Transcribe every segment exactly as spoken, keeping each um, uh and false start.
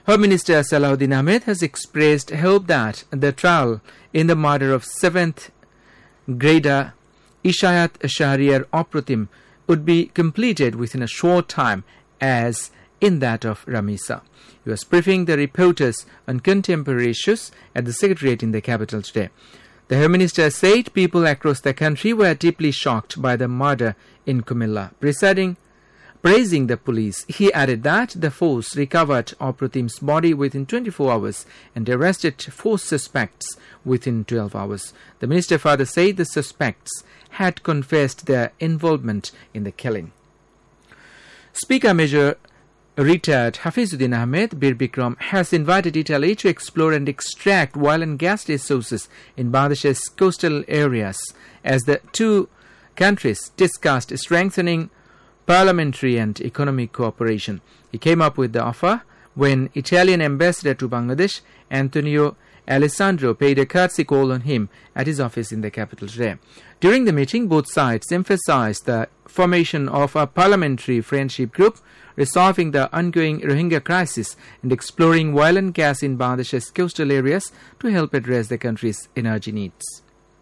Home Minister Salahuddin Ahmed has expressed hope that the trial in the murder of seventh grader Ishayat Shahriar Opratim would be completed within a short time, as in that of Ramisa. He was briefing the reporters on contemporary issues at the Secretariat in the capital today. The Home Minister said people across the country were deeply shocked by the murder in Kumilla. Presiding Praising the police, he added that the force recovered Opratim's body within twenty-four hours and arrested four suspects within twelve hours. The minister further said the suspects had confessed their involvement in the killing. Speaker Major Retired Hafizuddin Ahmed Bir Bikram has invited Italy to explore and extract oil and gas resources in Bangladesh's coastal areas as the two countries discussed strengthening parliamentary and economic cooperation. He came up with the offer when Italian ambassador to Bangladesh, Antonio Alessandro, paid a courtesy call on him at his office in the capital today. During the meeting, both sides emphasized the formation of a parliamentary friendship group, resolving the ongoing Rohingya crisis, and exploring oil and gas in Bangladesh's coastal areas to help address the country's energy needs.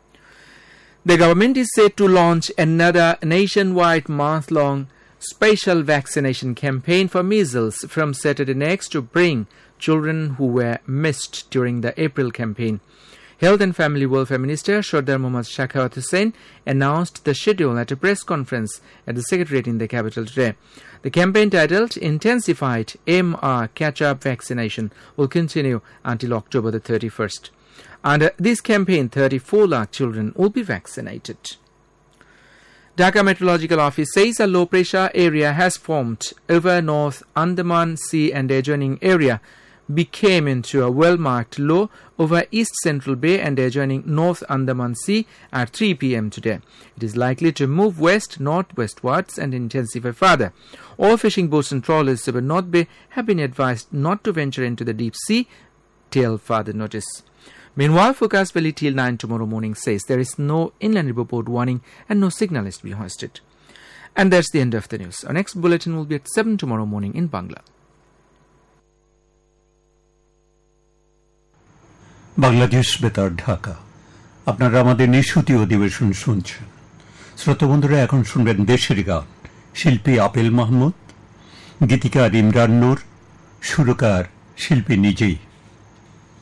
The government is set to launch another nationwide month-long special vaccination campaign for measles from Saturday next to bring children who were missed during the April campaign. Health and Family Welfare Minister Sardar Mohammad Shakawat Hussain announced the schedule at a press conference at the Secretariat in the capital today. The campaign, titled Intensified M R Catch-up Vaccination, will continue until October the thirty-first. Under this campaign, thirty-four lakh children will be vaccinated. Dhaka Meteorological Office says a low-pressure area has formed over North Andaman Sea and the adjoining area became into a well-marked low over East Central Bay and the adjoining North Andaman Sea at three p m today. It is likely to move west-northwestwards and intensify further. All fishing boats and trawlers over North Bay have been advised not to venture into the deep sea till further notice. Meanwhile, forecast value till nine tomorrow morning says there is no inland report warning and no signal is to be hoisted. And that's the end of the news. Our next bulletin will be at seven tomorrow morning in Bangla. Bangladesh বেতার ঢাকা, আপনারা আমাদের নিশুতি অধিবেশন শুনছেন। শ্রোতা বন্ধুরা, এখন শুনবেন দেশের গান। শিল্পী আপেল মাহমুদ, গীতিকার ইমরান নূর, সুরকার শিল্পী নিজেই।